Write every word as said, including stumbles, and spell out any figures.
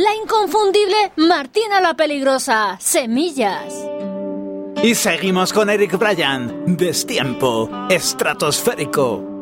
la inconfundible Martina la Peligrosa, Semillas. Y seguimos con Eric Bryan, Destiempo, Estratosférico.